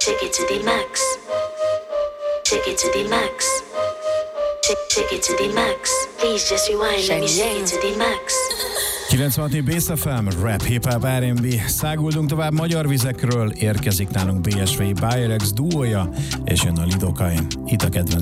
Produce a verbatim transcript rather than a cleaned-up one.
Shake it to the max. Shake it to the max. Shake, shake it to the max. Please just rewind, let me shake it to the max. kilencvenhat Bass ef em, rap, hip-hop, er and bé. Száguldunk tovább magyar vizekről, érkezik nálunk bé es vé Byrex duója, és jön a Lidokai. Itt a kedvenc